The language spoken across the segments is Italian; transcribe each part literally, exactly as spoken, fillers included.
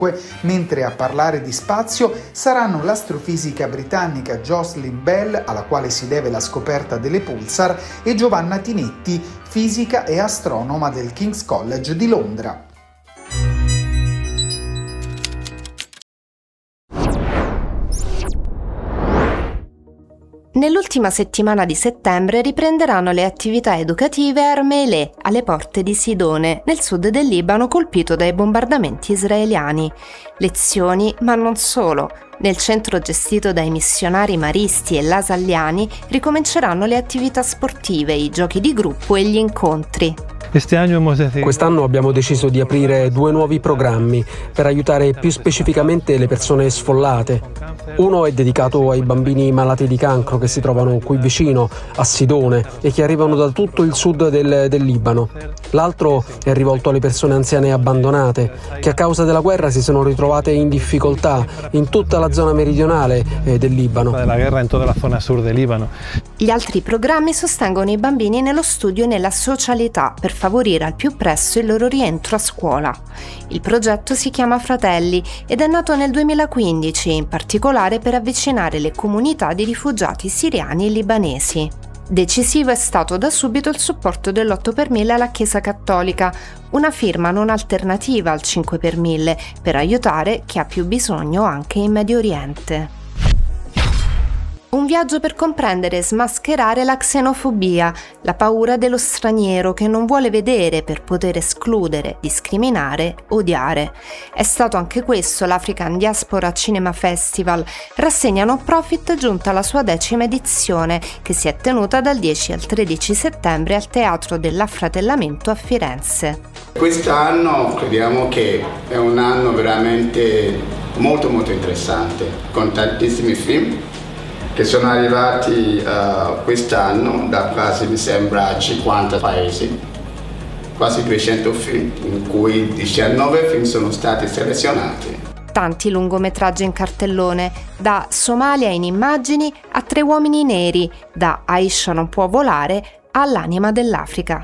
Mentre a parlare di spazio saranno l'astrofisica britannica Jocelyn Bell, alla quale si deve la scoperta delle pulsar, e Giovanna Tinetti, fisica e astronoma del King's College di Londra. Nell'ultima settimana di settembre riprenderanno le attività educative a Armeileh, alle porte di Sidone, nel sud del Libano colpito dai bombardamenti israeliani. Lezioni, ma non solo. Nel centro gestito dai missionari maristi e lasalliani ricominceranno le attività sportive, i giochi di gruppo e gli incontri. Quest'anno abbiamo deciso di aprire due nuovi programmi per aiutare più specificamente le persone sfollate. Uno è dedicato ai bambini malati di cancro che si trovano qui vicino, a Sidone, e che arrivano da tutto il sud del, del Libano. L'altro è rivolto alle persone anziane abbandonate, che a causa della guerra si sono ritrovate in difficoltà in tutta la zona meridionale eh, del Libano. La guerra in tutta la zona sur del Libano. Gli altri programmi sostengono i bambini nello studio e nella socialità per favorire al più presto il loro rientro a scuola. Il progetto si chiama Fratelli ed è nato nel duemilaquindici, in particolare per avvicinare le comunità di rifugiati siriani e libanesi. Decisivo è stato da subito il supporto dell'otto per mille alla Chiesa Cattolica, una firma non alternativa al cinque per mille per aiutare chi ha più bisogno anche in Medio Oriente. Un viaggio per comprendere e smascherare la xenofobia, la paura dello straniero che non vuole vedere per poter escludere, discriminare, odiare. È stato anche questo l'African Diaspora Cinema Festival, rassegna non profit giunta alla sua decima edizione, che si è tenuta dal dieci al tredici settembre al Teatro dell'Affratellamento a Firenze. Quest'anno crediamo che è un anno veramente molto molto interessante, con tantissimi film che sono arrivati uh, quest'anno da quasi, mi sembra, cinquanta paesi, quasi trecento film, in cui diciannove film sono stati selezionati. Tanti lungometraggi in cartellone, da Somalia in immagini a Tre uomini neri, da Aisha non può volare all'anima dell'Africa.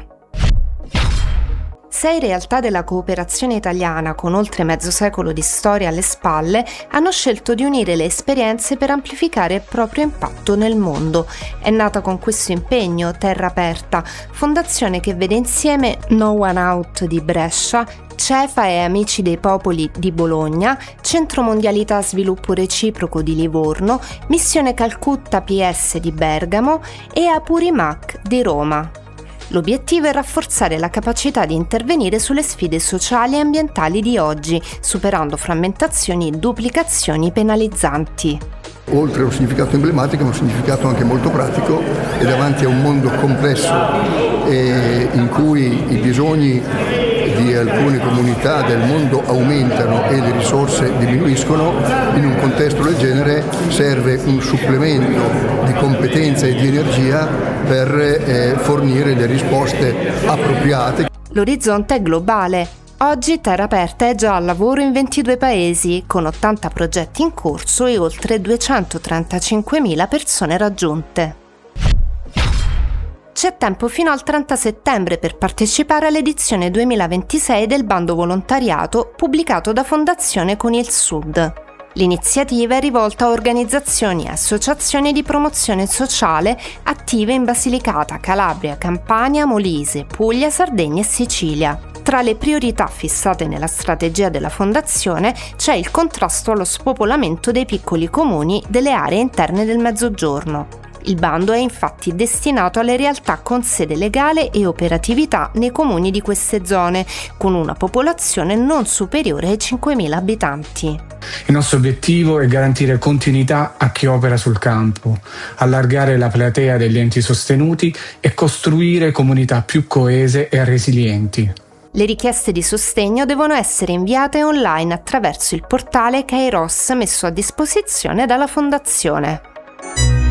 Sei realtà della cooperazione italiana, con oltre mezzo secolo di storia alle spalle, hanno scelto di unire le esperienze per amplificare il proprio impatto nel mondo. È nata con questo impegno Terra Aperta, fondazione che vede insieme No One Out di Brescia, CEFA e Amici dei Popoli di Bologna, Centro Mondialità Sviluppo Reciproco di Livorno, Missione Calcutta P S di Bergamo e Apurimac di Roma. L'obiettivo è rafforzare la capacità di intervenire sulle sfide sociali e ambientali di oggi, superando frammentazioni e duplicazioni penalizzanti. Oltre a un significato emblematico, è un significato anche molto pratico, e davanti a un mondo complesso e in cui i bisogni di alcune comunità del mondo aumentano e le risorse diminuiscono, in un contesto del genere serve un supplemento di competenza e di energia per eh, fornire le risposte appropriate. L'orizzonte è globale. Oggi Terra Aperta è già al lavoro in ventidue paesi, con ottanta progetti in corso e oltre duecentotrentacinquemila persone raggiunte. C'è tempo fino al trenta settembre per partecipare all'edizione duemilaventisei del bando volontariato pubblicato da Fondazione Con il Sud. L'iniziativa è rivolta a organizzazioni e associazioni di promozione sociale attive in Basilicata, Calabria, Campania, Molise, Puglia, Sardegna e Sicilia. Tra le priorità fissate nella strategia della Fondazione c'è il contrasto allo spopolamento dei piccoli comuni delle aree interne del Mezzogiorno. Il bando è infatti destinato alle realtà con sede legale e operatività nei comuni di queste zone, con una popolazione non superiore ai cinquemila abitanti. Il nostro obiettivo è garantire continuità a chi opera sul campo, allargare la platea degli enti sostenuti e costruire comunità più coese e resilienti. Le richieste di sostegno devono essere inviate online attraverso il portale Kairos messo a disposizione dalla Fondazione.